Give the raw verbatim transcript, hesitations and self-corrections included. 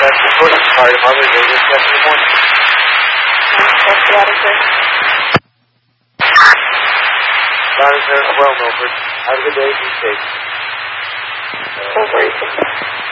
That's the first part of Mother's Day this in the morning. That's the attitude. Father's there as well, Milford. Have a good day. Be safe. So great.